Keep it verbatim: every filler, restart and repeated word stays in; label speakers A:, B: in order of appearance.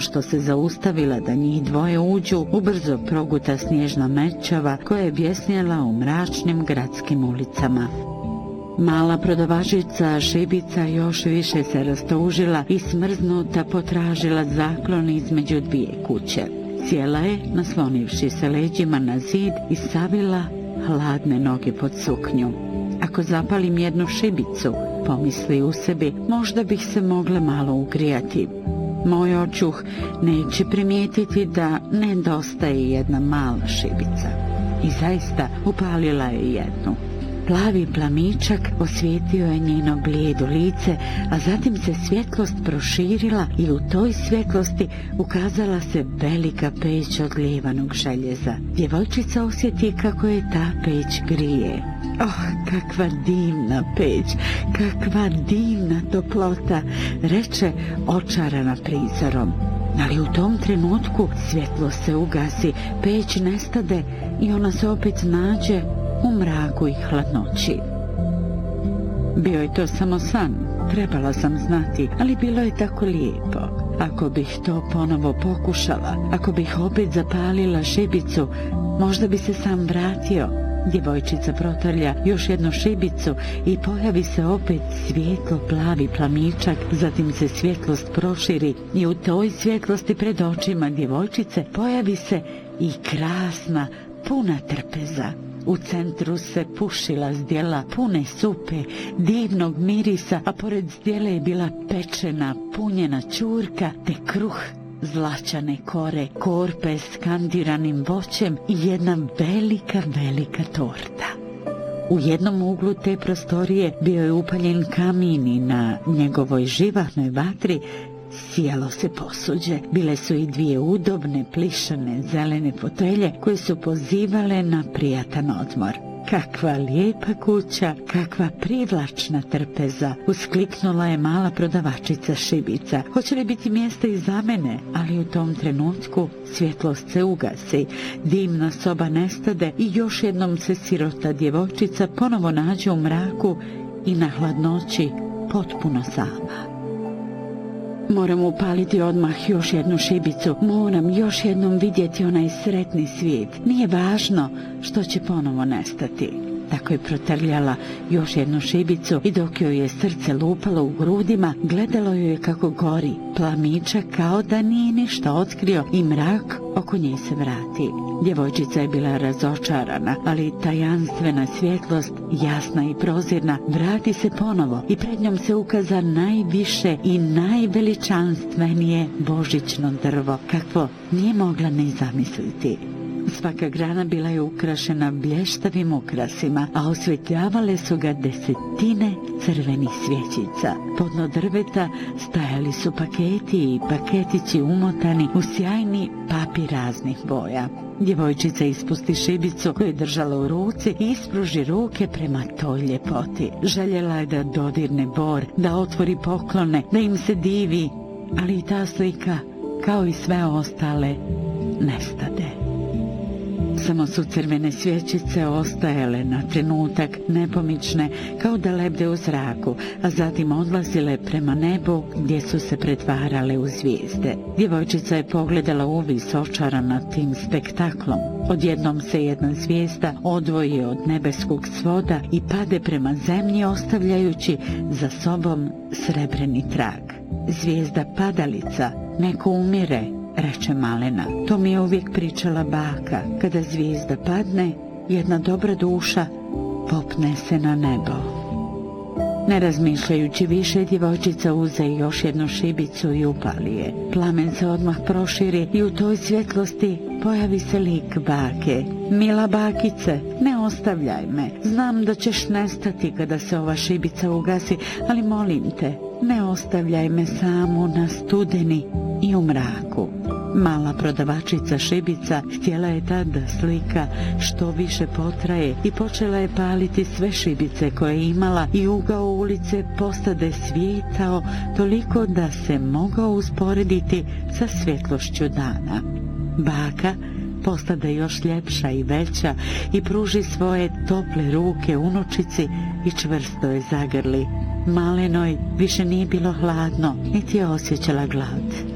A: što se zaustavila da njih dvoje uđu, ubrzo proguta snježna mećava koja je bjesnjela u mračnim gradskim ulicama. Mala prodavačica šibica još više se rastužila i smrznuta potražila zaklon između dvije kuće. Sjela je, naslonivši se leđima na zid, i savila hladne noge pod suknju. Ako zapalim jednu šibicu, pomisli u sebi, možda bih se mogla malo ugrijati. Moj očuh neće primijetiti da nedostaje jedna mala šibica. I zaista upalila je jednu. Plavi plamičak osvijetio je njeno blijedo lice, a zatim se svjetlost proširila i u toj svjetlosti ukazala se velika peć od lijevanog željeza. Djevojčica osjeti kako je ta peć grije. Oh, kakva divna peć, kakva divna toplota, reče očarana prizorom. Ali u tom trenutku svjetlo se ugasi, peć nestade i ona se opet nađe u mraku i hladnoći. Bio je to samo san, trebala sam znati, ali bilo je tako lijepo. Ako bih to ponovo pokušala, ako bih opet zapalila šibicu, možda bi se sam vratio. Djevojčica protrlja još jednu šibicu i pojavi se opet svijetlo plavi plamičak, zatim se svjetlost proširi i u toj svjetlosti pred očima djevojčice pojavi se i krasna, puna trpeza. U centru se pušila zdjela pune supe, divnog mirisa, a pored zdjele je bila pečena, punjena ćurka te kruh zlačane kore, korpe s kandiranim voćem i jedna velika, velika torta. U jednom uglu te prostorije bio je upaljen kamin i na njegovoj živahnoj vatri sijalo se posuđe. Bile su i dvije udobne, plišane, zelene fotelje koje su pozivale na prijatan odmor. Kakva lijepa kuća, kakva privlačna trpeza, uskliknula je mala prodavačica šibica. Hoće li biti mjesta i za mene? Ali u tom trenutku svjetlost se ugasi, dimna soba nestade i još jednom se sirota djevojčica ponovo nađe u mraku i na hladnoći potpuno sama. Moram upaliti odmah još jednu šibicu, moram još jednom vidjeti onaj sretni svijet. Nije važno što će ponovo nestati. Tako je protrljala još jednu šibicu i dok joj je srce lupalo u grudima, gledalo joj je kako gori. Plamičak kao da nije ništa otkrio i mrak oko nje se vrati. Djevojčica je bila razočarana, ali tajanstvena svjetlost, jasna i prozirna, vrati se ponovo i pred njom se ukaza najviše i najveličanstvenije božićno drvo, kakvo nije mogla ni zamisliti. Svaka grana bila je ukrašena blještavim ukrasima, a osvjetljavale su ga desetine crvenih svjećica. Podno drveta stajali su paketi i paketići umotani u sjajni papir raznih boja. Djevojčica ispusti šibicu koju je držala u ruci i ispruži ruke prema toj ljepoti. Željela je da dodirne bor, da otvori poklone, da im se divi, ali i ta slika, kao i sve ostale, nestade. Samo su crvene svjećice ostajale na trenutak nepomične, kao da lebde u zraku, a zatim odlazile prema nebu gdje su se pretvarale u zvijezde. Djevojčica je pogledala uvis očarana tim spektaklom. Odjednom se jedna zvijezda odvoji od nebeskog svoda i pade prema zemlji, ostavljajući za sobom srebreni trag. Zvijezda padalica, neko umire, reče Malena. To mi je uvijek pričala baka. Kada zvijezda padne, jedna dobra duša popne se na nebo. Ne razmišljajući više, djevojčica uze još jednu šibicu i upali je. Plamen se odmah proširi i u toj svjetlosti pojavi se lik bake. Mila bakice, ne ostavljaj me. Znam da ćeš nestati kada se ova šibica ugasi, ali molim te, ne ostavljaj me samu na studeni i u mraku. Mala prodavačica šibica htjela je tad da slika što više potraje i počela je paliti sve šibice koje je imala i ugao ulice postade svijetao toliko da se mogao usporediti sa svjetlošću dana. Baka postade još ljepša i veća i pruži svoje tople ruke unučici i čvrsto je zagrli. Malenoj više nije bilo hladno, niti je osjećala glad.